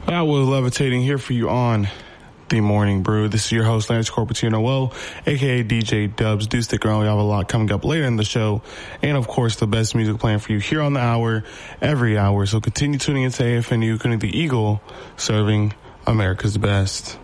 I was levitating here for you on The Morning Brew. This is your host, Lance Corpatino, a.k.a. DJ Dubs. Do stick around. We have a lot coming up later in the show. And, of course, the best music playing for you here on the hour, every hour. So continue tuning into AFNU, the Eagle, serving America's best.